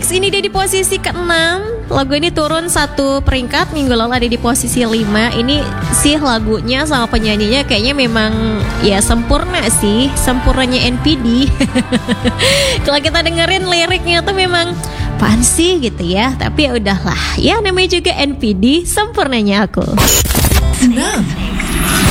Next, ini dia di posisi ke-6. Lagu ini turun 1 peringkat, minggu lalu ada di posisi 5. Ini sih lagunya sama penyanyinya kayaknya memang ya sempurna sih, sempurnanya NPD. Kalau kita dengerin liriknya tuh memang apaan sih gitu ya. Tapi ya udahlah, ya namanya juga NPD, sempurnanya aku. Senang